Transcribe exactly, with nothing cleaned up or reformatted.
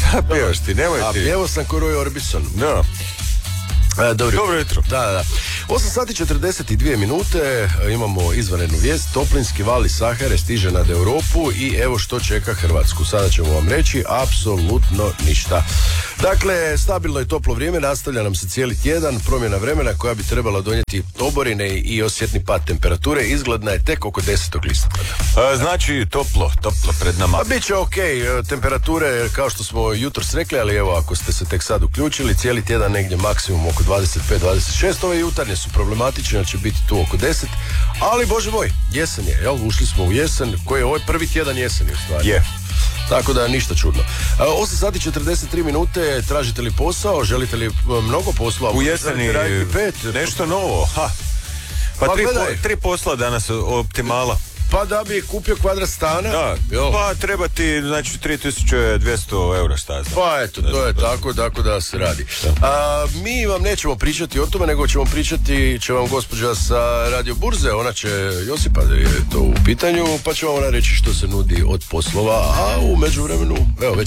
Šta pjevaš ti, nemoj ti. A pjevao sam ko Roy Orbison. No. A, dobro, dobro jutro. Da, da, da. osam sati četrdeset dvije minute, imamo izvanrednu vijest, toplinski val iz Sahare stiže nad Europu i evo što čeka Hrvatsku. Sada ćemo vam reći, apsolutno ništa. Dakle, stabilno i toplo vrijeme, nastavlja nam se cijeli tjedan, promjena vremena koja bi trebala donijeti oborine i osjetni pad temperature, izgledna je tek oko desetog listopada. A, znači, toplo, toplo pred nama. A bit će ok, temperature, kao što smo jutros rekli, ali evo, ako ste se tek sad uključili, cijeli tjedan negdje maksimum oko dvadeset pet dvadeset šest, ove jutarnje su problematične, će biti tu oko deset, ali bože moj, jesen je, jel, ušli smo u jesen, koji je ovaj prvi tjedan jeseni u stvari. Je. Tako da ništa čudno. osam sati četrdeset tri minute, tražite li posao, želite li mnogo posla? U jeseni pet? Nešto novo, ha. Pa, pa tri, po, tri posla danas optimala. Pa da bi kupio kvadrat stana? Da, jo. Pa treba ti, znači, tri tisuće dvjesto eura, šta znam. Pa eto, to je tako, tako da se radi. A, mi vam nećemo pričati o tome, nego ćemo pričati, će vam gospođa sa Radio Burze, ona će, Josipa je to u pitanju, pa će vam ona reći što se nudi od poslova, a u međuvremenu, evo, već